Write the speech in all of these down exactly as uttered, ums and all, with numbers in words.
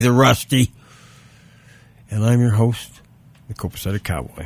The Rusty, and I'm your host, the Copacetic Cowboy.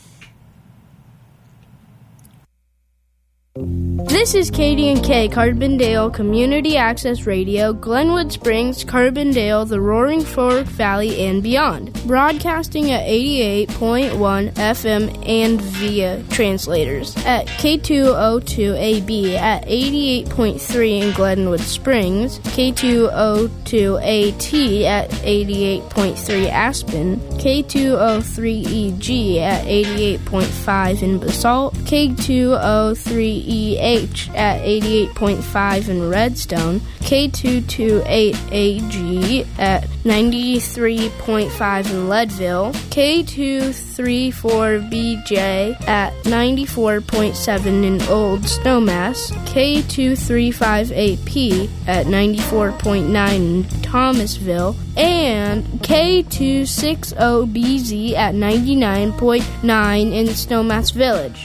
This is K D and K, Carbondale Community Access Radio, Glenwood Springs, Carbondale, the Roaring Fork Valley, and beyond. Broadcasting at eighty-eight point one F M and via translators at K two oh two A B at eighty-eight point three in Glenwood Springs, K two oh two A T at eighty-eight point three Aspen, K two oh three E G at eighty-eight point five in Basalt, K two oh three E H at eighty-eight point five in Redstone, K two twenty-eight A G at ninety-three point five in Leadville, K two thirty-four B J at ninety-four point seven in Old Snowmass, K two thirty-five A P at ninety-four point nine in Thomasville, and K two sixty B Z at ninety-nine point nine in Snowmass Village.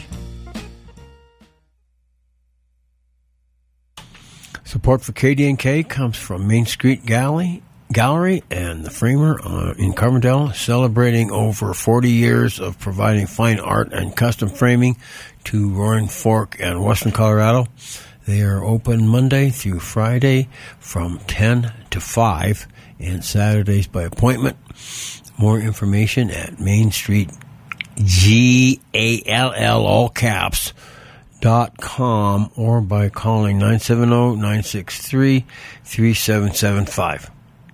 Support for K D and K comes from Main Street Gallery, Gallery and the Framer uh, in Carbondale, celebrating over forty years of providing fine art and custom framing to Roaring Fork and Western Colorado. They are open Monday through Friday from ten to five and Saturdays by appointment. More information at Main Street G A L L, all caps, dot com or by calling nine seven zero, nine six three, three seven seven five.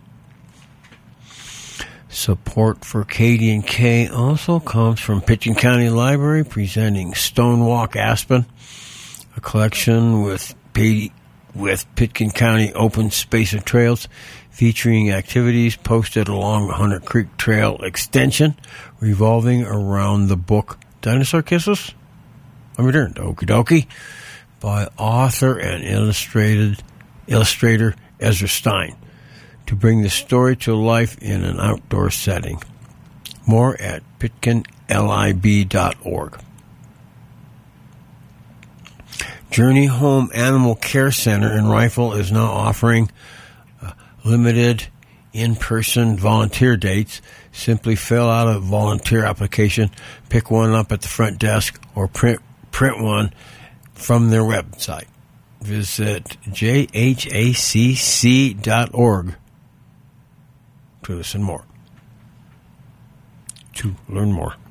Support for K D and K also comes from Pitkin County Library, presenting Stonewalk Aspen, a collection with with Pitkin County open space and trails, featuring activities posted along the Hunter Creek Trail extension, revolving around the book Dinosaur Kisses? I'm returned. Okie dokie. By author and illustrated illustrator Ezra Stein, to bring the story to life in an outdoor setting. More at pitkin lib dot org. Journey Home Animal Care Center in Rifle is now offering uh, limited in-person volunteer dates. Simply fill out a volunteer application, pick one up at the front desk, or print print one from their website. Visit j h a c c dot org to listen more. To learn more.